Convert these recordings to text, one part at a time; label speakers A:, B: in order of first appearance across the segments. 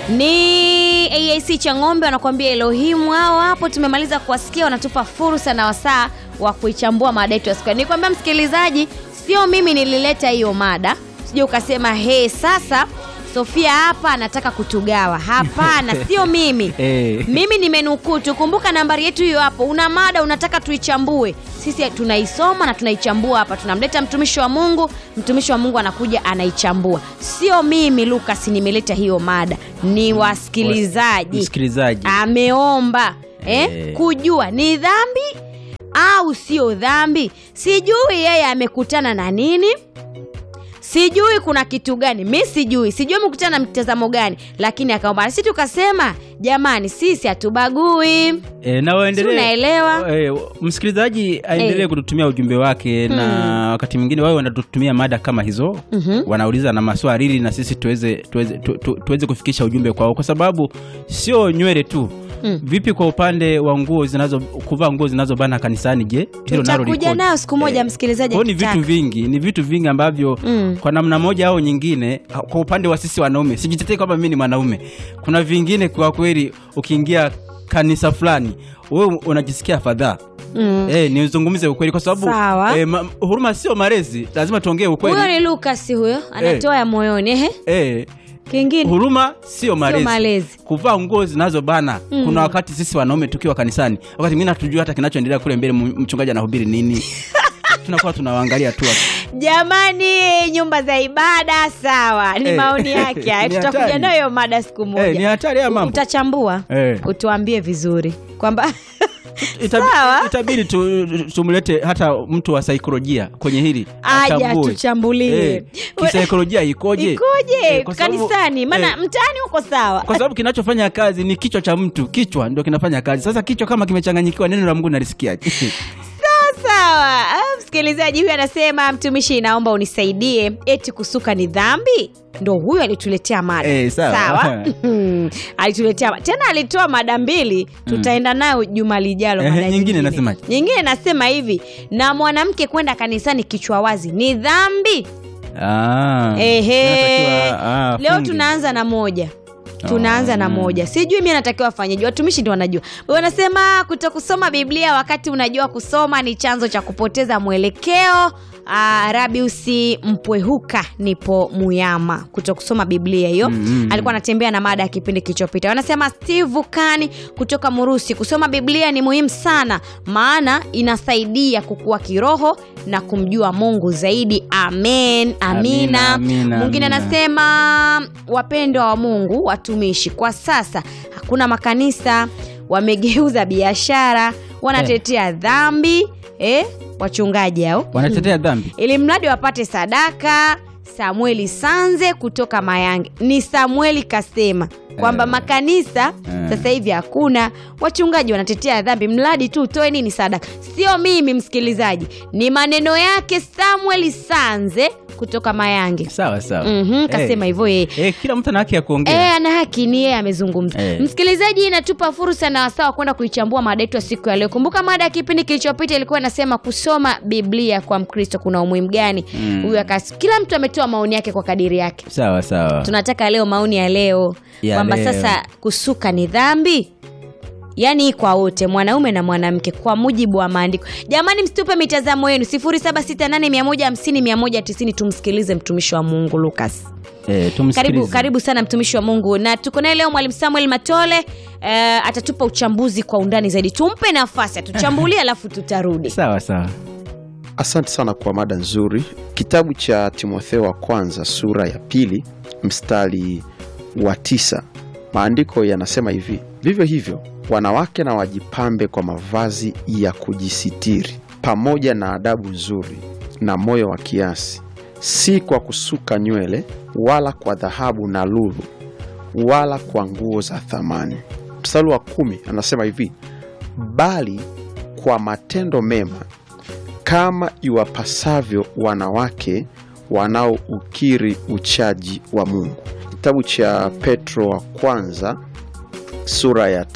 A: Ni AIC Changombe wanakuambia Elohim. Hao hapo tumemaliza kuwasikia, wanatupa fursa na wasaa wa kuichambua mada yetu ya siku. Nikwambia msikilizaji, sio mimi nilileta hiyo mada. Sije ukasema sasa Sofia hapa anataka kutugawa. Hapana, sio mimi. Mimi nimenukuu. Kumbuka nambari yetu hiyo hapo. Una mada unataka tuichambue. Sisi tunaisoma na tunaichambua hapa. Tunamleta mtumishi wa Mungu, mtumishi wa Mungu anakuja anaichambua. Sio mimi Lucas nimeleta hiyo mada. Ni wasikilizaji.
B: Msikilizaji
A: ameomba kujua ni dhambi au sio dhambi. Sijui yeye amekutana na nini. Sijui kuna kitu gani. Mimi sijui mkutana na mtazamo gani, lakini akaomba. Sisi tukasema jamani, sisi hatubagui.
B: Na waendelee.
A: Tunaelewa.
B: Msikilizaji aendelee kututumia ujumbe wake na wakati mwingine wao wanatutumia mada kama hizo. Wanauliza na maswali ili na sisi tuweze kufikisha ujumbe kwao, kwa sababu sio nywele tu. Vipi kwa upande wa nguo kuvaa nguo zinazobana kanisani, je? Hilo nalo liko.
A: Tutakuja nao siku moja msikilizaji.
B: Ni vitu vingi ambavyo kwa namna moja au nyingine, kwa upande wa sisi wanaume, sijitetei kama mimi ni mwanaume, kuna vingine kwa kweli ukiingia kanisa fulani wewe unajisikia fadhaa. Nizungumze ukweli kwa sababu huruma sio malezi, lazima tuongee ukweli.
A: Huyo ni Lucas, huyo anatoa ya moyoni. Kingine
B: huruma sio malezi. Kuvaa nguo zinazobana. Kuna wakati sisi wanaume tukiwa kanisani, wakati mwingine hatujui hata kinachoendelea kule mbele, mchungaji anahubiri nini. Tunakuwa tunawaangalia tu.
A: Jamani, nyumba za ibada sawa. Ni maoni yake. Tutakuja nayo mada siku moja.
B: Ni hatari ya mambo.
A: Utachambua. Utuambie vizuri kwamba
B: itabidi tumlete hata mtu wa saikolojia kwenye hili.
A: Aje tuchambulie.
B: Kisaikolojia ikoje?
A: Kanisani, maana mtaani uko sawa.
B: Kwa sababu kinachofanya kazi ni kichwa cha mtu. Kichwa ndio kinafanya kazi. Sasa kichwa kama kimechanganyikiwa, neno la Mungu nalisikiaje?
A: Sawa. Msikilizaji huyu anasema, mtumishi naomba unisaidie, eti kusuka ni dhambi? Ndio huyu alituletea mada. Sawa. Alituletea tena, alitoa mada mbili. Tutaenda nayo juma lijalo mada nyingine. Nyingine nasema hivi, na mwanamke kwenda kanisani kichwa wazi ni dhambi? Leo tunaanza na moja. Sijui mimi natakiwa afanyeje. Watumishi ndio wanajua. Wanasema kutokusoma Biblia wakati unajua kusoma ni chanzo cha kupoteza mwelekeo. Rabiusi Mpwehuka nipo Muyama. Kutokusoma Biblia hiyo. Alikuwa anatembea na mada ya kipindi kilichopita. Wanasema Steve Kani kutoka Murusi, kusoma Biblia ni muhimu sana, maana inasaidia kukua kiroho na kumjua Mungu zaidi. Amen. Amina. Mwingine anasema, wapendwa wa Mungu, watumishi, kwa sasa hakuna makanisa, wamegeuza biashara, wanatetea dhambi. Wachungaji hao
B: wanatetea dhambi
A: ili mradi wapate sadaka. Samueli Sanze kutoka Mayange. Ni Samueli kasema kwamba makanisa sasa hivi hakuna, wachungaji wanatetea dhambi, mradi tu utoe nini? Sadaka. Sio mimi msikilizaji, ni maneno yake Samueli Sanze kutoka Mayange.
B: Sawa.
A: Kasema hivyo yeye.
B: Kila mtu ana haki ya kuongea.
A: Ana haki, ni yeye amezungumza. Msikilizaji, inatupa fursa na wasaa kwenda kuichambua mada yetu ya siku ya leo. Kumbuka mada ya kipindi kilichopita ilikuwa inasema kusoma Biblia kwa Mkristo kuna umuhimu gani? Huyu kila mtu ametoa maoni yake kwa kadiri yake.
B: Sawa.
A: Tunataka leo maoni ya leo kwamba sasa kusuka ni dhambi? Yaani kwa wote, mwanaume na mwanamke, kwa mujibu wa maandiko. Jamani, msitupe mitazamo yenu. 0768150190. Tumsikilize mtumishi wa Mungu Lucas. Karibu sana mtumishi wa Mungu. Na tuko naye leo Mwalimu Samuel Matole. Atatupa uchambuzi kwa undani zaidi. Tumpe nafasi atuchambulie alafu tutarudi.
B: Sawa.
C: Asante sana kwa mada nzuri. Kitabu cha Timotheo wa kwanza sura ya 2 mstari wa 9. Maandiko yanasema hivi: vivyo hivyo wanawake na wajipambe kwa mavazi ya kujisitiri, pamoja na adabu nzuri na moyo wa kiasi, si kwa kusuka nywele, wala kwa dhahabu na lulu, wala kwa nguo za thamani. Mstari wa 10 anasema hivi: bali kwa matendo mema, kama iwapasavyo wanawake wanaoukiri uchaji wa Mungu. Kitabu cha Petro wa kwanza sura ya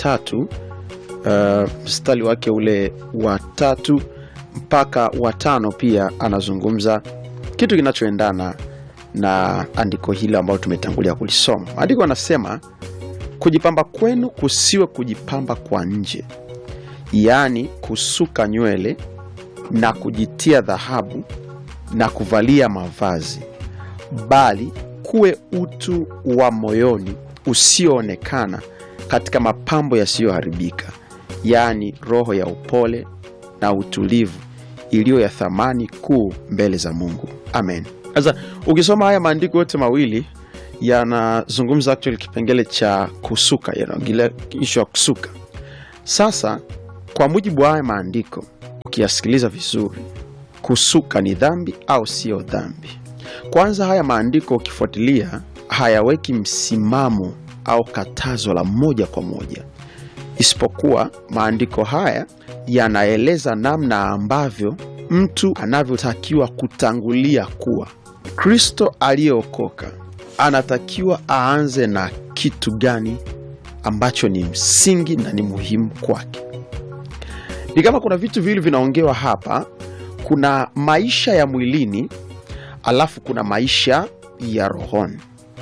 C: 3 mstari wake ule wa 3 mpaka wa 5 pia anazungumza kitu kinachoendana na andiko hili ambalo tumetangulia kulisoma. Andiko anasema Kujipamba kwenu kusiwe kujipamba kwa nje, yaani kusuka nywele na kujitia dhahabu na kuvalia mavazi, bali kuwe utu wa moyoni usioonekana katika mapambo yasiyoharibika, yaani roho ya upole na utulivu iliyo ya thamani kuu mbele za Mungu. Amen. Sasa ukisoma haya maandiko yote mawili yanazungumza actually kipengele cha kusuka, yanaongelea issue ya kusuka. Sasa kwa mujibu wa haya maandiko, ukiyasikiliza vizuri, kusuka ni dhambi au sio dhambi? Kwanza haya maandiko ukifuatilia hayaweki msimamo au katazo la moja kwa moja, isipokuwa maandiko haya yanaeleza namna ambavyo mtu anavyotakiwa kutangulia kuwa. Kristo aliyeokoka anatakiwa aanze na kitu gani ambacho ni msingi na ni muhimu kwake? Ni kama kuna vitu vile vinaongewa hapa. Kuna maisha ya mwilini, alafu kuna maisha ya rohoni.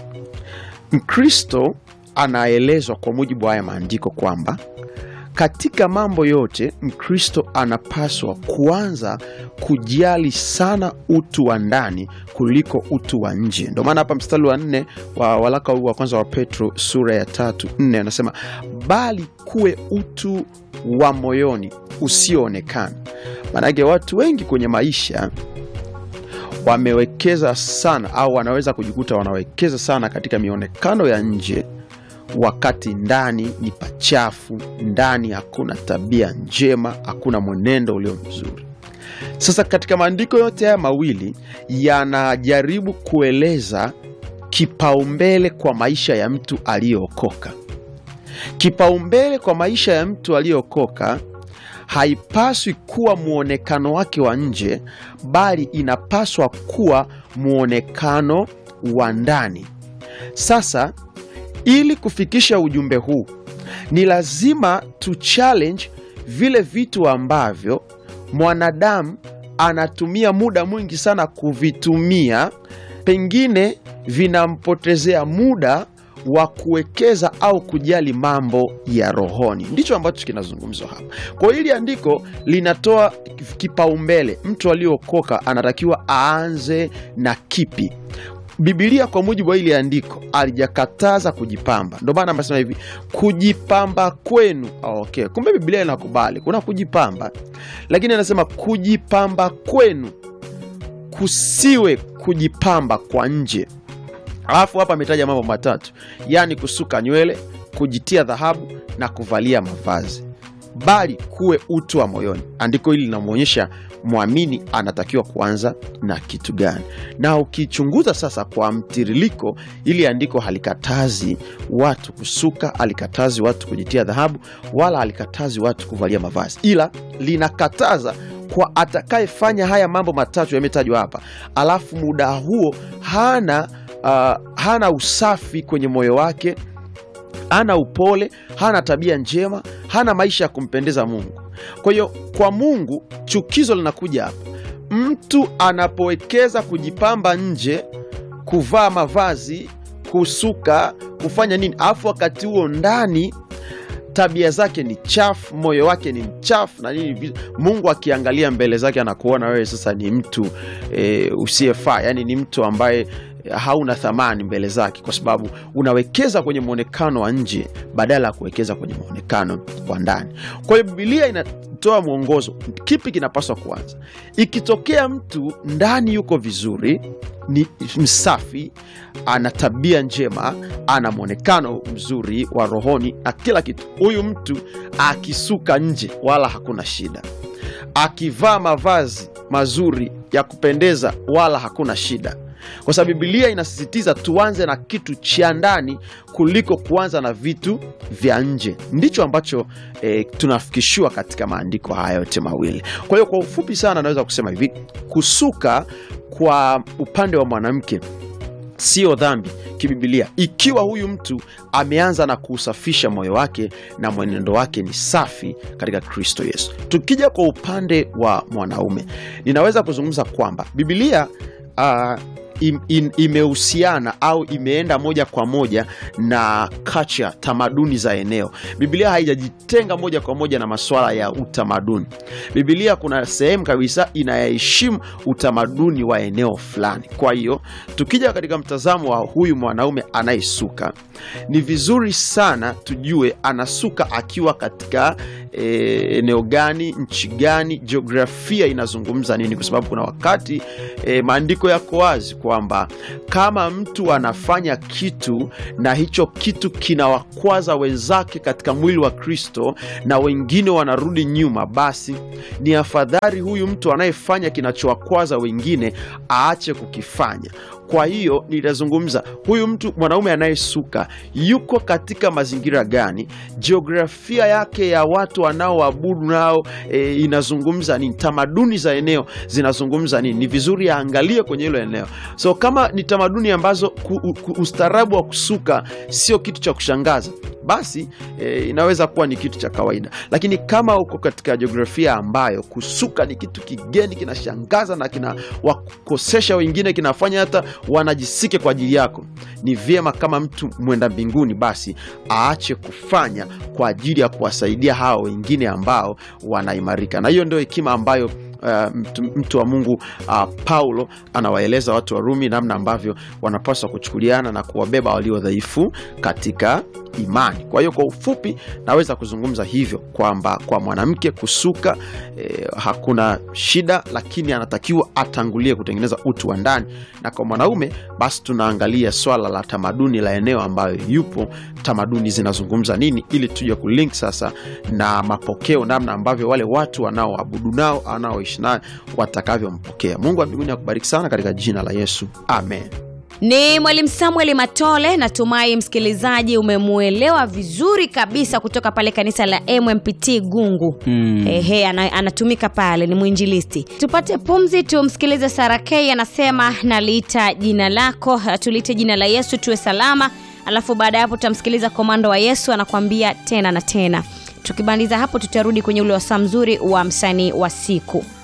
C: Mkristo anaelezwa kwa mujibu wa haya maandiko kwamba katika mambo yote Mkristo anapaswa kuanza kujali sana utu wa ndani kuliko utu wa nje. Ndio maana hapa mstari wa 4 wa waraka wa kwanza wa Petro sura ya 3:4 anasema bali kuwe utu wa moyoni usioonekana. Maana watu wengi kwenye maisha wamewekeza sana, au wanaweza kujikuta wanawekeza sana katika mionekano ya nje, wakati ndani ni pachafu, ndani hakuna tabia njema, hakuna mwenendo ulio mzuri. Sasa katika maandiko yote haya mawili yanajaribu kueleza kipaumbele kwa maisha ya mtu aliyeokoka. Kipaumbele kwa maisha ya mtu aliyeokoka haipaswi kuwa muonekano wake wa nje, bali inapaswa kuwa muonekano wa ndani. Sasa ili kufikisha ujumbe huu, ni lazima tu challenge vile vitu ambavyo mwanadamu anatumia muda mwingi sana kuvitumia, pengine vinampotezea muda wa kuwekeza au kujali mambo ya rohoni. Ndicho ambacho kinazungumzwa hapa. Kwa hili andiko linatoa kipaumbele. Mtu aliyeokoka anatakiwa aanze na kipi? Biblia kwa mujibu wa hili andiko alijakataza kujipamba. Ndio maana anasema hivi, kujipamba kwenu. Okay, kumbe Biblia inakubali kuna kujipamba, lakini anasema kujipamba kwenu kusiwe kujipamba kwa nje. Alafu hapa ametaja mambo matatu, yani kusuka nywele, kujitia dhahabu na kuvalia mavazi, bali kuwe utu wa moyoni. Andiko hili linamuonyesha muamini anatakiwa kuanza na kitu gani. Na ukichunguza sasa kwa mtiririko, ili andiko halikatazi watu kusuka, halikatazi watu kujitia dhahabu, wala halikatazi watu kuvalia mavazi, ila linakataza kwa atakayefanya haya mambo matatu yametajwa hapa, alafu muda huo hana usafi kwenye moyo wake, hana upole, hana tabia njema, hana maisha ya kumpendeza Mungu. Kwa hiyo kwa Mungu chukizo linakuja hapa. Mtu anapowekeza kujipamba nje, kuvaa mavazi, kusuka, kufanya nini, afu wakati huo ndani tabia zake ni chafu, moyo wake ni mchafu na nini, Mungu akiangalia mbele zake anakuona wewe sasa ni mtu usiyefaa, yani ni mtu ambaye hauna thamani mbele zake, kwa sababu unawekeza kwenye muonekano wa nje badala ya kuwekeza kwenye muonekano wa ndani. Kwa hiyo Biblia inatoa mwongozo kipi kinapaswa kuanza. Ikitokea mtu ndani yuko vizuri, ni msafi, ana tabia njema, ana muonekano mzuri wa rohoni na kila kitu, huyu mtu akisuka nje wala hakuna shida, akivaa mavazi mazuri ya kupendeza wala hakuna shida, kwa sababu Biblia inasisitiza tuanze na kitu cha ndani kuliko kuanza na vitu vya nje. Ndicho ambacho tunafikishwa katika maandiko haya yote mawili. Kwa hiyo kwa ufupi sana naweza kusema hivi, kusuka kwa upande wa mwanamke sio dhambi kibiblia, ikiwa huyu mtu ameanza na kusafisha moyo wake na mwenendo wake ni safi katika Kristo Yesu. Tukija kwa upande wa mwanaume, ninaweza kuzungumza kwamba Biblia imehusiana au imeenda moja kwa moja na culture, tamaduni za eneo. Biblia haijajitenga moja kwa moja na masuala ya utamaduni. Biblia kuna sehemu kabisa inayaheshimu utamaduni wa eneo fulani. Kwa hiyo tukija katika mtazamo wa huyu mwanaume anayesuka, ni vizuri sana tujue anasuka akiwa katika eneo gani, nchi gani, jiografia inazungumza nini, kwa sababu kuna wakati maandiko yako wazi kwamba kama mtu anafanya kitu na hicho kitu kinawakwaza wenzake katika mwili wa Kristo na wengine wanarudi nyuma, basi ni afadhali huyu mtu anayefanya kinachowakwaza wengine aache kukifanya. Kwa hiyo nitazungumza huyu mtu mwanaume anayesuka yuko katika mazingira gani, jiografia yake ya watu wanaoabudu nao inazungumza nini, tamaduni za eneo zinazungumza nini. Ni vizuri aangalie kwenye hilo eneo. So kama ni tamaduni ambazo ustaarabu wa kusuka sio kitu cha kushangaza, basi inaweza kuwa ni kitu cha kawaida. Lakini kama uko katika jiografia ambayo kusuka ni kitu kigeni, kinashangaza na kinawakosesha wengine, kinafanya hata wanajisike kwa ajili yako, ni vyema kama mtu mwenda mbinguni basi aache kufanya kwa ajili ya kuwasaidia hao wengine ambao wanaimarika. Na hiyo ndio hekima ambayo mtu wa Mungu Paulo anawaeleza watu wa Rumi namna ambavyo wanapaswa kuchukuliana na kuwabeba walio dhaifu katika imani. Kwa hiyo kwa ufupi naweza kuzungumza hivyo kwamba kwa mwanamke kusuka hakuna shida, lakini anatakiwa atangulie kutengeneza utu wa ndani. Na kwa mwanaume basi tunaangalia swala la tamaduni la eneo ambayo yupo, tamaduni zinazungumza nini, ili tuje kulink sasa na mapokeo, namna ambavyo wale watu wanaoabudu nao, wanaoishi nayo watakavyompokea. Mungu wa mbinguni akubariki sana katika jina la Yesu. Amen.
A: Ni Mwalimu Samuel Matole. Natumai msikilizaji umemuelewa vizuri kabisa, kutoka pale kanisa la MMPT Gungu. Anatumika pale, ni mwinjilisti. Tupate pumzi, tumsikilize Sara K anasema naliita jina lako. Tuliite jina la Yesu tuwe salama. Alafu baada hapo tutamsikiliza Komando wa Yesu anakuambia tena na tena. Tukibaliza hapo tutarudi kwenye ule wasaa mzuri wa msanii wa siku.